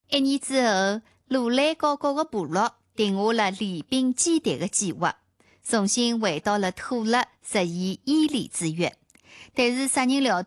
1年之後，如來和各個部落定下了弭兵擊敵的計劃，重新回到了土勒，實現伊犁之約。但是殺人了